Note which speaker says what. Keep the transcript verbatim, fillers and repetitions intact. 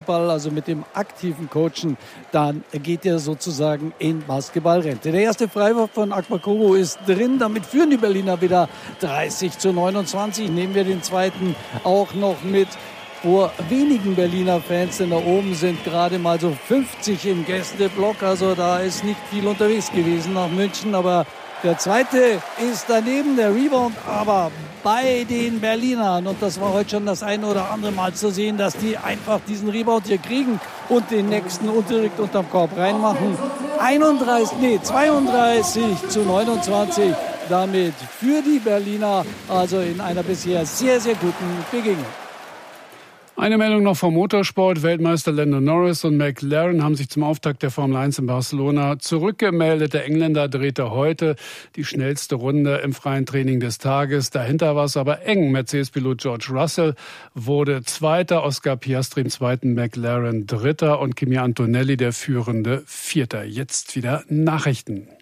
Speaker 1: Basketball, also mit dem aktiven Coachen, dann geht er sozusagen in Basketballrente. Der erste Freiwurf von Akpakoro ist drin, damit führen die Berliner wieder dreißig zu neunundzwanzig. Nehmen wir den zweiten auch noch mit. Vor wenigen Berliner Fans, denn da oben sind gerade mal so fünfzig im Gästeblock, also da ist nicht viel unterwegs gewesen nach München, aber der zweite ist daneben, der Rebound, aber bei den Berlinern. Und das war heute schon das eine oder andere Mal zu sehen, dass die einfach diesen Rebound hier kriegen und den nächsten direkt unterm Korb reinmachen. einunddreißig, nee, zweiunddreißig zu neunundzwanzig damit für die Berliner, also in einer bisher sehr, sehr guten Begegnung.
Speaker 2: Eine Meldung noch vom Motorsport. Weltmeister Lando Norris und McLaren haben sich zum Auftakt der Formel eins in Barcelona zurückgemeldet. Der Engländer drehte heute die schnellste Runde im freien Training des Tages. Dahinter war es aber eng. Mercedes-Pilot George Russell wurde Zweiter, Oscar Piastri im zweiten, McLaren Dritter und Kimi Antonelli der führende Vierter. Jetzt wieder Nachrichten.